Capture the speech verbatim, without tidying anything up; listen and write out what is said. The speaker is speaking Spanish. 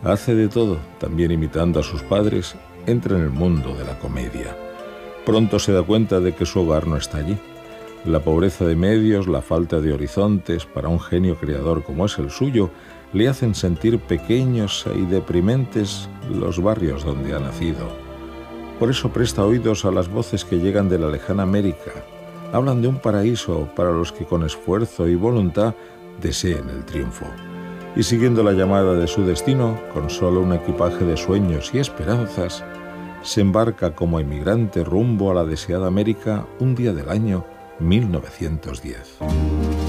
Hace de todo, también imitando a sus padres, entra en el mundo de la comedia. Pronto se da cuenta de que su hogar no está allí. La pobreza de medios, la falta de horizontes para un genio creador como es el suyo, le hacen sentir pequeños y deprimentes los barrios donde ha nacido. Por eso presta oídos a las voces que llegan de la lejana América. Hablan de un paraíso para los que con esfuerzo y voluntad deseen el triunfo. Y siguiendo la llamada de su destino, con solo un equipaje de sueños y esperanzas, se embarca como emigrante rumbo a la deseada América un día del año mil novecientos diez.